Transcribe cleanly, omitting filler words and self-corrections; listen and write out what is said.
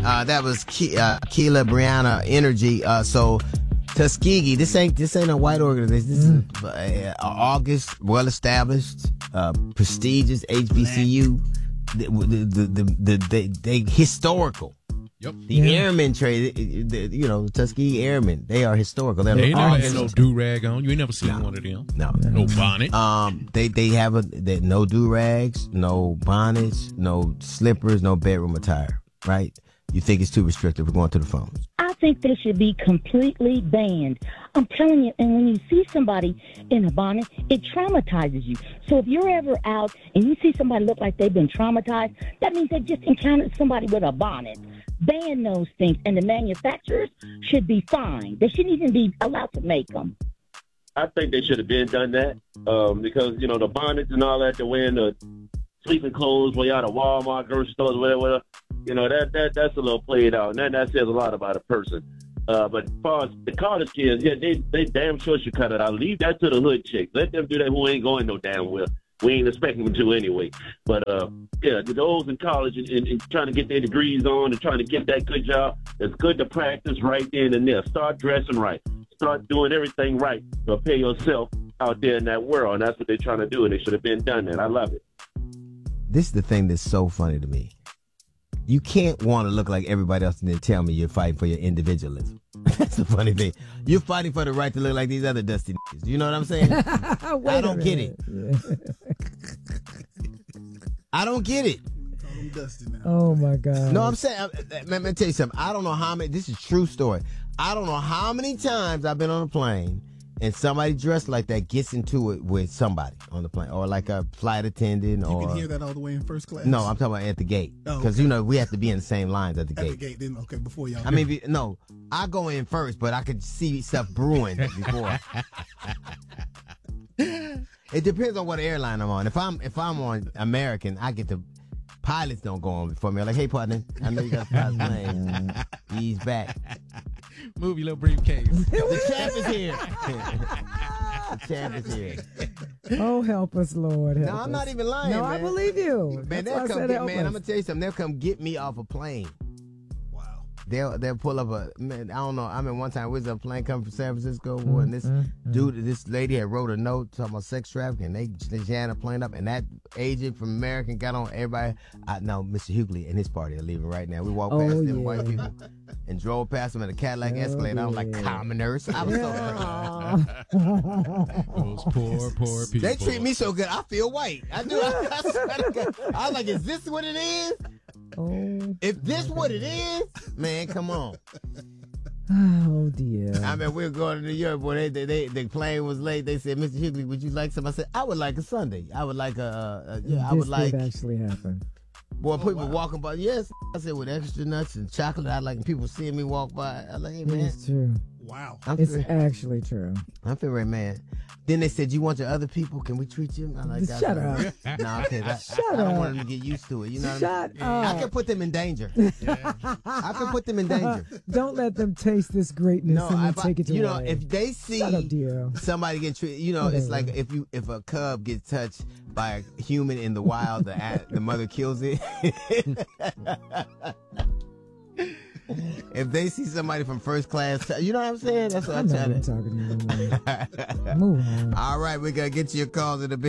That was Keela Brianna Energy. So Tuskegee, this ain't a white organization. This is August, well established, prestigious HBCU. They historical. Yep. The Airmen trade, Tuskegee Airmen, they are historical. They ain't never had no do-rag on. You ain't never seen one of them. No bonnet. They have no do-rags, no bonnets, no slippers, no bedroom attire, right? You think it's too restrictive? We're going to the phones. I think they should be completely banned. I'm telling you, and when you see somebody in a bonnet, it traumatizes you. So if you're ever out and you see somebody look like they've been traumatized, that means they just encountered somebody with a bonnet. Ban those things, and the manufacturers should be fined. They shouldn't even be allowed to make them. I think they should have been done that because, the bonnets and all that, they're wearing the sleeping clothes when you're out of Walmart, grocery stores, whatever. That's a little played out, and that says a lot about a person. But as far as the college kids, they damn sure should cut it out. Leave that to the hood chicks. Let them do that who ain't going no damn well. We ain't expecting them to anyway. But, those in college and trying to get their degrees on and trying to get that good job, it's good to practice right then and there. Start dressing right. Start doing everything right to prepare yourself out there in that world. And that's what they're trying to do, and they should have been done that. I love it. This is the thing that's so funny to me. You can't want to look like everybody else and then tell me you're fighting for your individualism. That's the funny thing. You're fighting for the right to look like these other dusty niggas. You know what I'm saying? I don't get it. I don't get it. Oh, my God. No, I'm saying, let me tell you something. I don't know how many, this is a true story. I don't know how many times I've been on a plane and somebody dressed like that gets into it with somebody on the plane, or like a flight attendant. You can hear that all the way in first class? No, I'm talking about at the gate. Because, we have to be in the same lines at the gate. At the gate, then, okay, before y'all. I mean, no, I go in first, but I could see stuff brewing before. It depends on what airline I'm on. If I'm on American, I get the pilots don't go on before me. I'm like, hey, partner, I know you got a pilot's plane. He's back. Move your little briefcase. The champ is here. The champ is here. Oh, help us, Lord. Help us. I'm not even lying, No, man. I believe you. Man, I'm going to tell you something. They'll come get me off a plane. Wow. They'll pull up I don't know. I mean, one time we was on a plane coming from San Francisco, and this lady had wrote a note talking about sex trafficking. They jammed a plane up, and that agent from American got on everybody. No, Mr. Hughley and his party are leaving right now. We walked past them white people and drove past them in a Cadillac Escalade. I was like, commoners. I was Those poor people. They treat me so good. I feel white. I do. I was like, is this what it is? Oh, if this what it is, man, come on. Oh, dear. I mean, we were going to New York, boy. The plane was late. They said, Mr. Hughley, would you like some? I said, I would like a sundae. I would like I would like. This actually happen. Boy, people walking by. Yes, I said with extra nuts and chocolate. I like people seeing me walk by. I like, hey, man. It's true. Wow. It's actually true. I'm feeling right, man. Then they said, you want your other people? Can we treat you? I'm like, shut up. No, okay. I don't want them to get used to it. You know what I mean? Shut up. I can put them in danger. I can put them in danger. Don't let them taste this greatness and then take it away. If they see somebody get treated, it's like if a cub gets touched by a human in the wild, the mother kills it. If they see somebody from first class, you know what I'm saying? That's what I'm trying to. Talking to you. Move on. All right, we're going to get you your calls in a bit.